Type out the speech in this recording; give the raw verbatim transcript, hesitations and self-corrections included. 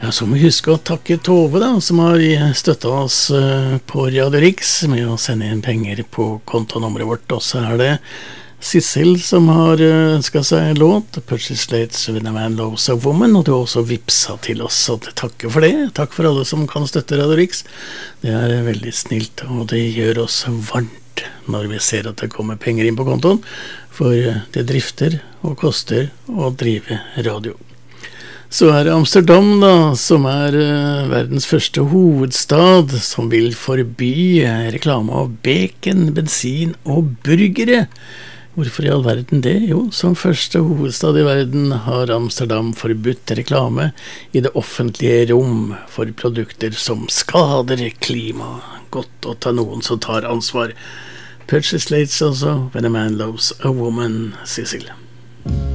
Ja, så må vi huske å takke Tove da, som har støttet oss på Radio Rix med å sende inn penger på kontonummeret vårt. Og så er det Sissel som har ønsket seg en låt, Purchase Slates When a Man Loves a Woman, og du har også vipsa til oss, så takker for det. Takk for alle som kan støtte Radio Rix. Det er veldig snilt, og det gjør oss varmt når vi ser at det kommer penger inn på kontoen, for det drifter og koster å drive radio. Så er det Amsterdam da, som er uh, verdens første hovedstad, som vil forby uh, reklame av bacon, bensin og burgere. Hvorfor i all verden det? Jo, som første hovedstad i verden har Amsterdam forbudt reklame i det offentlige rom for produkter som skader klima. Godt å ta noen som tar ansvar. Purchase Slates altså, When a Man Loves a Woman, Cecil.